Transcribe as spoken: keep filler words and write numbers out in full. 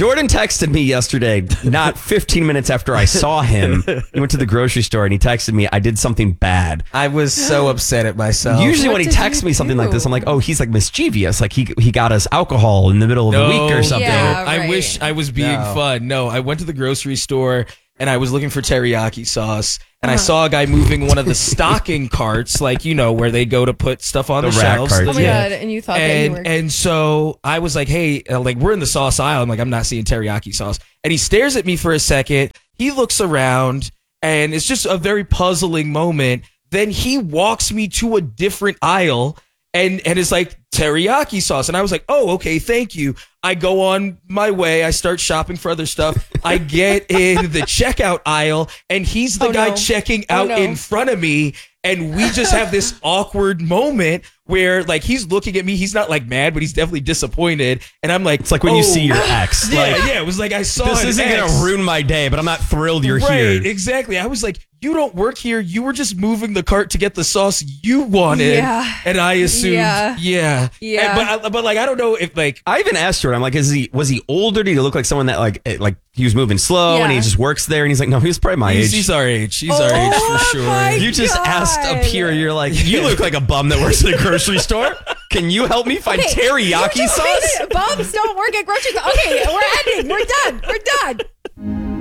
Jordan texted me yesterday, not fifteen minutes after I saw him. He went to the grocery store and he texted me, I did something bad. I was so upset at myself. Usually What when he did texts you me something do? like this, I'm like, oh, he's like mischievous. Like he he got us alcohol in the middle of No, the week or something. Yeah, I right. wish I was being No. fun. No, I went to the grocery store and I was looking for teriyaki sauce. And Uh-huh. I saw a guy moving one of the stocking carts, like, you know, where they go to put stuff on The the, rack shelves. carts, Oh my Yeah. god! And you thought that And you were. and so I was like, hey, uh, like we're in the sauce aisle. I'm like, I'm not seeing teriyaki sauce. And he stares at me for a second. He looks around and it's just a very puzzling moment. Then he walks me to a different aisle and and is like, teriyaki sauce. And I was like, oh, okay, thank you. I go on my way. I start shopping for other stuff. I get in the checkout aisle and he's the Oh, guy no. checking Oh, out no. in front of me. And we just have this awkward moment where like he's looking at me. He's not like mad, but he's definitely disappointed. And I'm like, It's like when you oh. see your ex. Yeah, Like, yeah. It was like I saw this an isn't ex. going to ruin my day, but I'm not thrilled you're right, here. exactly. I was like, you don't work here. You were just moving the cart to get the sauce you wanted. Yeah. And I assumed, yeah. Yeah. yeah. Yeah. And- but, but like, I don't know if like, I even asked her, I'm like, is he was he older? Did he look like someone that like it- like he was moving slow and he Yeah. just works there? And he's like, no, he was probably my he's, age. he's our age. He's Oh our age for sure. my You just God. asked up here. You're like, you look like a bum that works at a grocery store. Can you help me find Okay, you teriyaki just sauce? made it. Bums don't work at grocery store. Okay, we're ending. We're done. We're done.